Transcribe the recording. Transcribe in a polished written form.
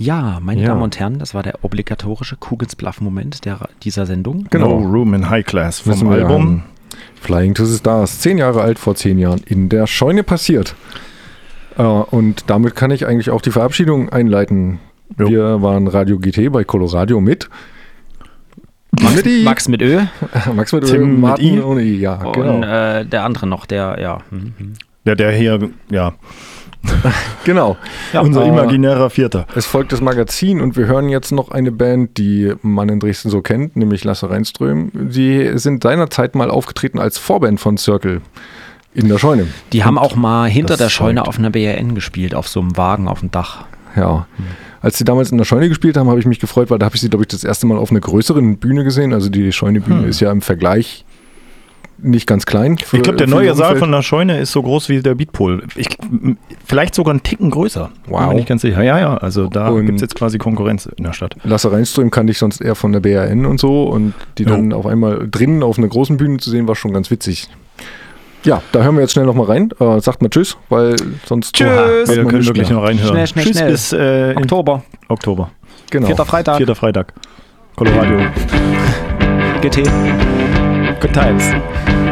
Ja, meine Damen und Herren, das war der obligatorische Kugelsbluff-Moment dieser Sendung. Genau, Room in High Class vom Album Album Flying to the Stars. 10 Jahre alt, vor 10 Jahren in der Scheune passiert. Und damit kann ich eigentlich auch die Verabschiedung einleiten. Jo. Wir waren Radio GT bei Coloradio mit Max mit Ö. Max mit Tim Ö, mit Martin I. ohne I, ja, Und genau. der andere noch, der der hier, Genau. Ja, unser imaginärer Vierter. Es folgt das Magazin und wir hören jetzt noch eine Band, die man in Dresden so kennt, nämlich Lasse Reinström. Sie sind seinerzeit mal aufgetreten als Vorband von Circle in der Scheune. Die haben auch mal hinter das der Scheune folgt. auf einer BRN gespielt, auf so einem Wagen auf dem Dach. Ja. Als sie damals in der Scheune gespielt haben, habe ich mich gefreut, weil da habe ich sie, glaube ich, das erste Mal auf einer größeren Bühne gesehen. Also die Scheune-Bühne ist ja im Vergleich nicht ganz klein. Ich glaube, der neue Saal von der Scheune ist so groß wie der Beatpool. Vielleicht sogar einen Ticken größer. Wow. Bin ich ganz sicher. Ja. Also da Und gibt es jetzt quasi Konkurrenz in der Stadt. Lasse Reinström kannte ich sonst eher von der BRN und so. Und die dann auf einmal drinnen auf einer großen Bühne zu sehen, war schon ganz witzig. Ja, da hören wir jetzt schnell nochmal rein. Sagt mal Tschüss, weil sonst... Tschüss! Wir können nicht wirklich mehr. noch reinhören. Schnell, Tschüss schnell. bis Oktober. Genau. 4. Freitag. 4. Freitag. Coloradio. GT. Good times.